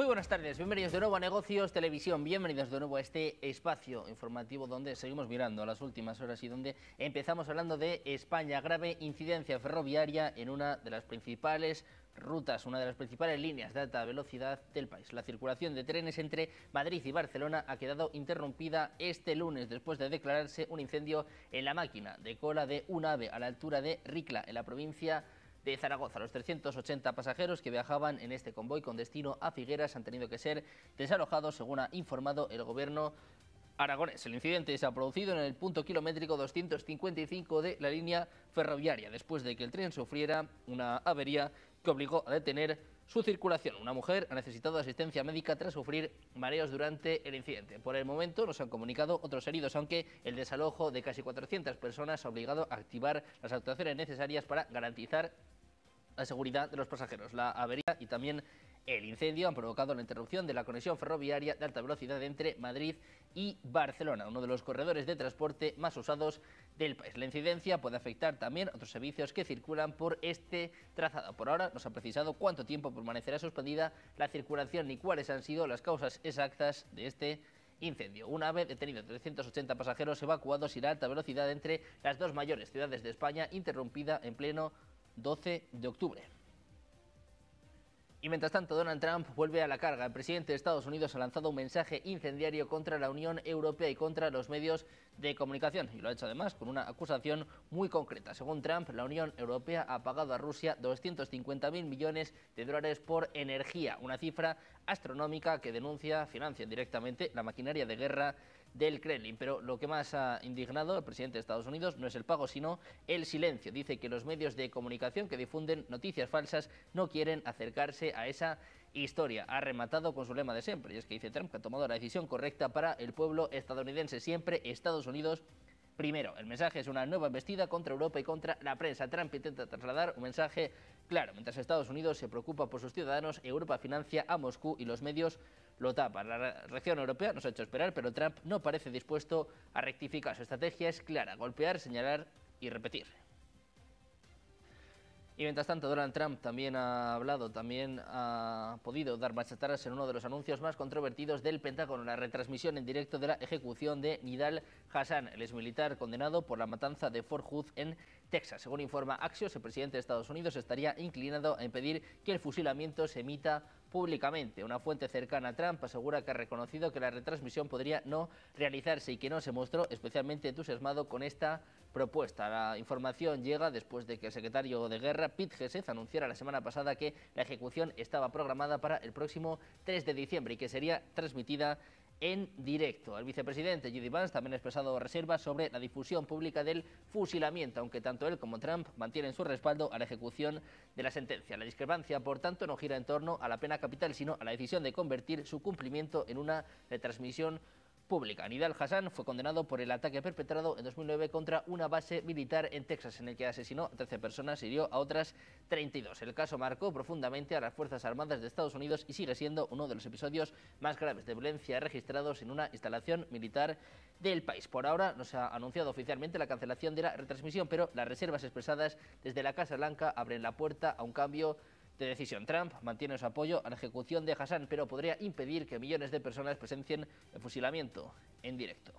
Muy buenas tardes, bienvenidos de nuevo a Negocios Televisión, bienvenidos de nuevo a este espacio informativo donde seguimos mirando a las últimas horas y donde empezamos hablando de España. Grave incidencia ferroviaria en una de las principales rutas, una de las principales líneas de alta velocidad del país. La circulación de trenes entre Madrid y Barcelona ha quedado interrumpida este lunes después de declararse un incendio en la máquina de cola de un AVE a la altura de Ricla, en la provincia de Zaragoza. Los 380 pasajeros que viajaban en este convoy con destino a Figueras han tenido que ser desalojados, según ha informado el gobierno aragonés. El incidente se ha producido en el punto kilométrico 255 de la línea ferroviaria, después de que el tren sufriera una avería que obligó a detener su circulación. Una mujer ha necesitado asistencia médica tras sufrir mareos durante el incidente. Por el momento no se han comunicado otros heridos, aunque el desalojo de casi 400 personas ha obligado a activar las actuaciones necesarias para garantizar la seguridad de los pasajeros. La avería y también el incendio han provocado la interrupción de la conexión ferroviaria de alta velocidad entre Madrid y Barcelona, uno de los corredores de transporte más usados del país. La incidencia puede afectar también a otros servicios que circulan por este trazado. Por ahora no se ha precisado cuánto tiempo permanecerá suspendida la circulación ni cuáles han sido las causas exactas de este incendio. Un AVE detenido 380 pasajeros evacuados y la alta velocidad entre las dos mayores ciudades de España interrumpida en pleno 12 de octubre. Y mientras tanto, Donald Trump vuelve a la carga. El presidente de Estados Unidos ha lanzado un mensaje incendiario contra la Unión Europea y contra los medios de comunicación. Y lo ha hecho además con una acusación muy concreta. Según Trump, la Unión Europea ha pagado a Rusia 250.000 millones de dólares por energía. Una cifra astronómica que financia directamente la maquinaria de guerra del Kremlin. Pero lo que más ha indignado al presidente de Estados Unidos no es el pago, sino el silencio. Dice que los medios de comunicación que difunden noticias falsas no quieren acercarse a esa historia. Ha rematado con su lema de siempre, y es que dice Trump que ha tomado la decisión correcta para el pueblo estadounidense. Siempre Estados Unidos primero. El mensaje es una nueva embestida contra Europa y contra la prensa. Trump intenta trasladar un mensaje claro. Mientras Estados Unidos se preocupa por sus ciudadanos, Europa financia a Moscú y los medios lo tapan. La reacción europea nos ha hecho esperar, pero Trump no parece dispuesto a rectificar. Su estrategia es clara: golpear, señalar y repetir. Y mientras tanto, Donald Trump también ha podido dar marcha atrás en uno de los anuncios más controvertidos del Pentágono: la retransmisión en directo de la ejecución de Nidal Hassan, el exmilitar condenado por la matanza de Fort Hood en Texas. Según informa Axios, el presidente de Estados Unidos estaría inclinado a impedir que el fusilamiento se emita públicamente. Una fuente cercana a Trump asegura que ha reconocido que la retransmisión podría no realizarse y que no se mostró especialmente entusiasmado con esta propuesta. La información llega después de que el secretario de Guerra, Pete Hegseth, anunciara la semana pasada que la ejecución estaba programada para el próximo 3 de diciembre y que sería transmitida en directo. El vicepresidente J.D. Vance también ha expresado reservas sobre la difusión pública del fusilamiento, aunque tanto él como Trump mantienen su respaldo a la ejecución de la sentencia. La discrepancia, por tanto, no gira en torno a la pena capital, sino a la decisión de convertir su cumplimiento en una retransmisión pública. Nidal Hassan fue condenado por el ataque perpetrado en 2009 contra una base militar en Texas, en el que asesinó a 13 personas y hirió a otras 32. El caso marcó profundamente a las Fuerzas Armadas de Estados Unidos y sigue siendo uno de los episodios más graves de violencia registrados en una instalación militar del país. Por ahora no se ha anunciado oficialmente la cancelación de la retransmisión, pero las reservas expresadas desde la Casa Blanca abren la puerta a un cambio de decisión. Trump mantiene su apoyo a la ejecución de Hassan, pero podría impedir que millones de personas presencien el fusilamiento en directo.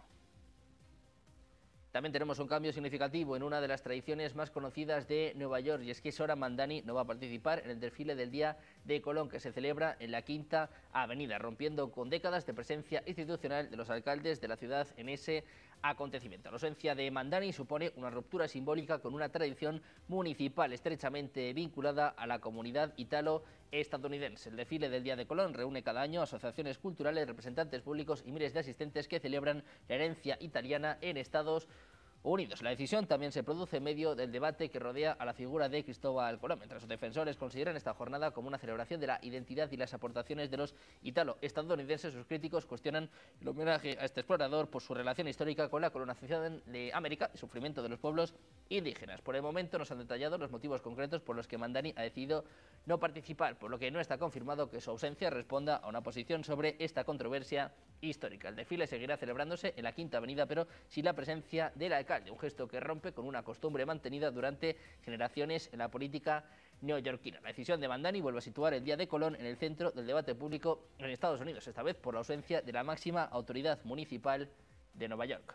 También tenemos un cambio significativo en una de las tradiciones más conocidas de Nueva York, y es que Zohran Mamdani no va a participar en el desfile del Día de Colón, que se celebra en la Quinta Avenida, rompiendo con décadas de presencia institucional de los alcaldes de la ciudad en ese acontecimiento. La ausencia de Mamdani supone una ruptura simbólica con una tradición municipal estrechamente vinculada a la comunidad italo-estadounidense. El desfile del Día de Colón reúne cada año asociaciones culturales, representantes públicos y miles de asistentes que celebran la herencia italiana en Estados Unidos. La decisión también se produce en medio del debate que rodea a la figura de Cristóbal Colón, mientras los defensores consideran esta jornada como una celebración de la identidad y las aportaciones de los italo-estadounidenses. Sus críticos cuestionan el homenaje a este explorador por su relación histórica con la colonización de América y sufrimiento de los pueblos indígenas. Por el momento no se han detallado los motivos concretos por los que Mamdani ha decidido no participar, por lo que no está confirmado que su ausencia responda a una posición sobre esta controversia histórica. El desfile seguirá celebrándose en la Quinta Avenida, pero sin la presencia del alcalde, un gesto que rompe con una costumbre mantenida durante generaciones en la política neoyorquina. La decisión de Mamdani vuelve a situar el Día de Colón en el centro del debate público en Estados Unidos, esta vez por la ausencia de la máxima autoridad municipal de Nueva York.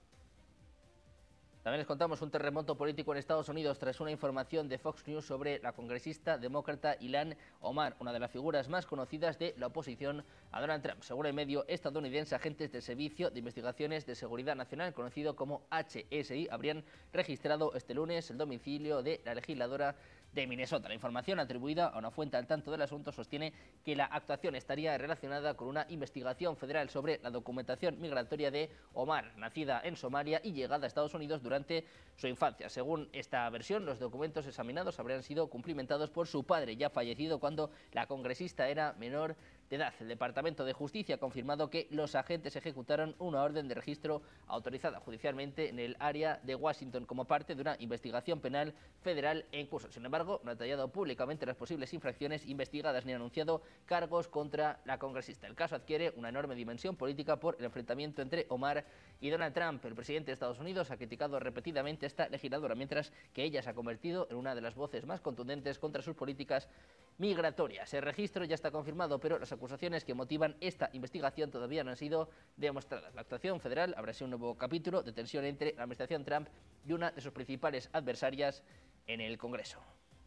También les contamos un terremoto político en Estados Unidos tras una información de Fox News sobre la congresista demócrata Ilhan Omar, una de las figuras más conocidas de la oposición a Donald Trump. Según el medio estadounidense, agentes del Servicio de Investigaciones de Seguridad Nacional, conocido como HSI, habrían registrado este lunes el domicilio de la legisladora de Minnesota. La información atribuida a una fuente al tanto del asunto sostiene que la actuación estaría relacionada con una investigación federal sobre la documentación migratoria de Omar, nacida en Somalia y llegada a Estados Unidos durante su infancia. Según esta versión, los documentos examinados habrían sido cumplimentados por su padre, ya fallecido cuando la congresista era menor de edad. El Departamento de Justicia ha confirmado que los agentes ejecutaron una orden de registro autorizada judicialmente en el área de Washington como parte de una investigación penal federal en curso. Sin embargo, no ha detallado públicamente las posibles infracciones investigadas ni ha anunciado cargos contra la congresista. El caso adquiere una enorme dimensión política por el enfrentamiento entre Omar y Donald Trump. El presidente de Estados Unidos ha criticado repetidamente a esta legisladora, mientras que ella se ha convertido en una de las voces más contundentes contra sus políticas migratorias. El registro ya está confirmado, pero las acusaciones que motivan esta investigación todavía no han sido demostradas. La actuación federal habrá sido un nuevo capítulo de tensión entre la administración Trump y una de sus principales adversarias en el Congreso.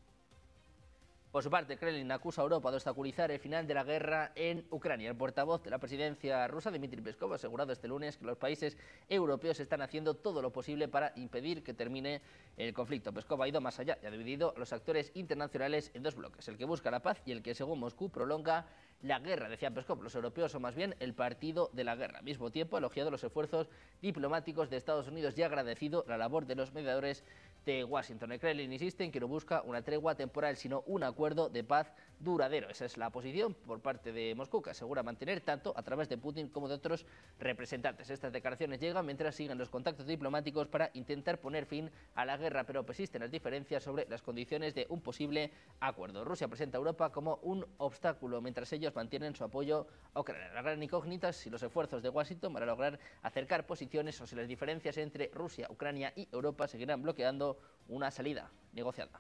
Por su parte, Kremlin acusa a Europa de obstaculizar el final de la guerra en Ucrania. El portavoz de la presidencia rusa, Dmitry Peskov, ha asegurado este lunes que los países europeos están haciendo todo lo posible para impedir que termine el conflicto. Peskov ha ido más allá y ha dividido a los actores internacionales en dos bloques, el que busca la paz y el que, según Moscú, prolonga la guerra. Decía Peskov, los europeos son más bien el partido de la guerra. Al mismo tiempo, ha elogiado los esfuerzos diplomáticos de Estados Unidos y ha agradecido la labor de los mediadores de Washington. El Kremlin insiste en que no busca una tregua temporal, sino un acuerdo de paz duradero. Esa es la posición por parte de Moscú, que asegura mantener tanto a través de Putin como de otros representantes. Estas declaraciones llegan mientras siguen los contactos diplomáticos para intentar poner fin a la guerra, pero persisten las diferencias sobre las condiciones de un posible acuerdo. Rusia presenta a Europa como un obstáculo, mientras ellos mantienen su apoyo a Ucrania. La gran incógnita es si los esfuerzos de Washington para lograr acercar posiciones o si las diferencias entre Rusia, Ucrania y Europa seguirán bloqueando una salida negociada.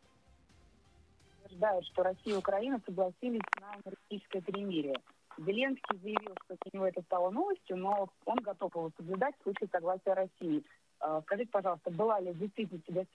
Утверждают, что Россия и Украина согласились на энергетическое перемирие. Зеленский заявил, что для него это стало новостью, но он готов его соблюдать в случае согласия России. Скажите, пожалуйста, была ли в действительности